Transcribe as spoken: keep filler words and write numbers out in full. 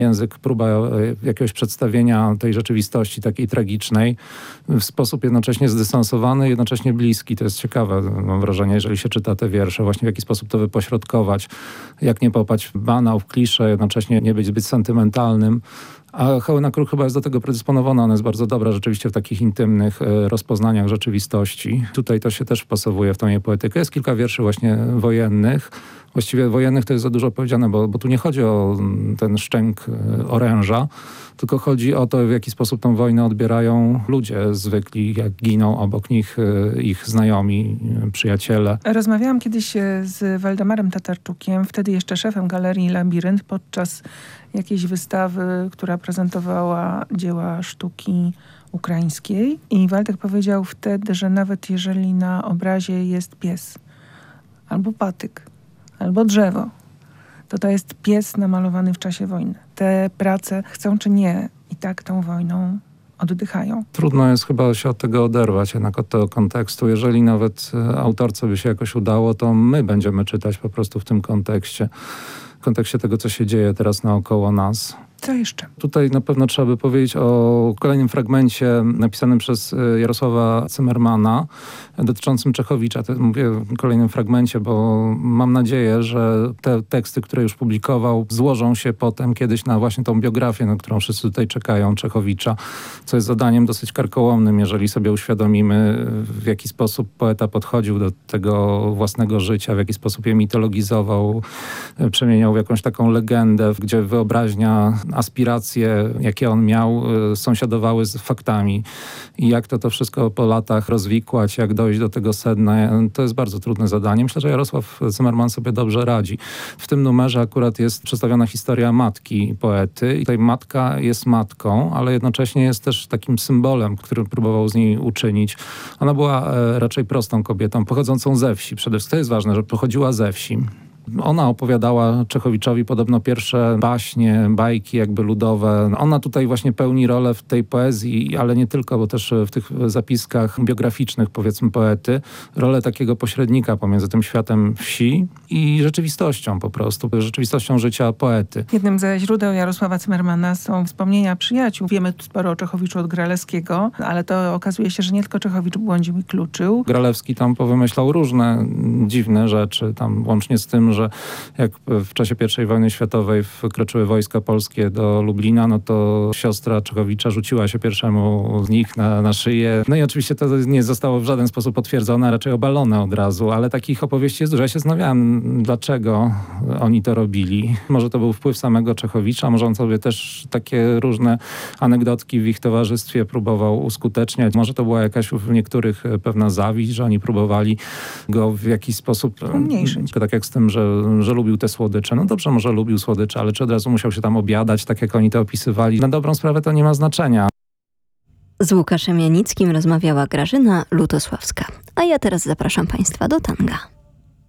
Język, próba jakiegoś przedstawienia tej rzeczywistości takiej tragicznej w sposób jednocześnie zdystansowany, jednocześnie bliski. To jest ciekawe, mam wrażenie, jeżeli się czyta te wiersze, właśnie w jaki sposób to wypośrodkować, jak nie popaść w banał, w kliszę, jednocześnie nie być zbyt sentymentalnym. A Helena Kruk chyba jest do tego predysponowana. Ona jest bardzo dobra rzeczywiście w takich intymnych e, rozpoznaniach rzeczywistości. Tutaj to się też wpasowuje w tą jej poetykę. Jest kilka wierszy właśnie wojennych. Właściwie wojennych to jest za dużo powiedziane, bo, bo tu nie chodzi o ten szczęk e, oręża, tylko chodzi o to, w jaki sposób tą wojnę odbierają ludzie zwykli, jak giną obok nich e, ich znajomi, e, przyjaciele. Rozmawiałam kiedyś z Waldemarem Tatarczukiem, wtedy jeszcze szefem Galerii Labirynt, podczas jakiejś wystawy, która prezentowała dzieła sztuki ukraińskiej. I Waldek powiedział wtedy, że nawet jeżeli na obrazie jest pies, albo patyk, albo drzewo, to to jest pies namalowany w czasie wojny. Te prace, chcą czy nie, i tak tą wojną oddychają. Trudno jest chyba się od tego oderwać, jednak od tego kontekstu. Jeżeli nawet autorce by się jakoś udało, to my będziemy czytać po prostu w tym kontekście. W kontekście tego, co się dzieje teraz naokoło nas. Co jeszcze? Tutaj na pewno trzeba by powiedzieć o kolejnym fragmencie napisanym przez Jarosława Cymmermana dotyczącym Czechowicza. To mówię w kolejnym fragmencie, bo mam nadzieję, że te teksty, które już publikował, złożą się potem kiedyś na właśnie tą biografię, na którą wszyscy tutaj czekają, Czechowicza, co jest zadaniem dosyć karkołomnym, jeżeli sobie uświadomimy, w jaki sposób poeta podchodził do tego własnego życia, w jaki sposób je mitologizował, przemieniał w jakąś taką legendę, gdzie wyobraźnia, aspiracje, jakie on miał, sąsiadowały z faktami. I jak to to wszystko po latach rozwikłać, jak dojść do tego sedna, to jest bardzo trudne zadanie. Myślę, że Jarosław Cymmerman sobie dobrze radzi. W tym numerze akurat jest przedstawiona historia matki poety. I tutaj matka jest matką, ale jednocześnie jest też takim symbolem, który próbował z niej uczynić. Ona była raczej prostą kobietą, pochodzącą ze wsi. Przede wszystkim to jest ważne, że pochodziła ze wsi. Ona opowiadała Czechowiczowi podobno pierwsze baśnie, bajki jakby ludowe. Ona tutaj właśnie pełni rolę w tej poezji, ale nie tylko, bo też w tych zapiskach biograficznych, powiedzmy, poety, rolę takiego pośrednika pomiędzy tym światem wsi i rzeczywistością po prostu, rzeczywistością życia poety. Jednym ze źródeł Jarosława Cymmermana są wspomnienia przyjaciół. Wiemy sporo o Czechowiczu od Gralewskiego, ale to okazuje się, że nie tylko Czechowicz błądził i kluczył. Gralewski tam powymyślał różne dziwne rzeczy, tam łącznie z tym, że jak w czasie pierwszej wojny światowej wkroczyły wojska polskie do Lublina, no to siostra Czechowicza rzuciła się pierwszemu z nich na, na szyję. No i oczywiście to nie zostało w żaden sposób potwierdzone, raczej obalone od razu, ale takich opowieści jest dużo. Ja się zastanawiałem, dlaczego oni to robili. Może to był wpływ samego Czechowicza, może on sobie też takie różne anegdotki w ich towarzystwie próbował uskuteczniać. Może to była jakaś w niektórych pewna zawiść, że oni próbowali go w jakiś sposób umniejszyć. Tak jak z tym, że że lubił te słodycze. No dobrze, może lubił słodycze, ale czy od razu musiał się tam obiadać, tak jak oni to opisywali? Na dobrą sprawę to nie ma znaczenia. Z Łukaszem Janickim rozmawiała Grażyna Lutosławska. A ja teraz zapraszam Państwa do tanga.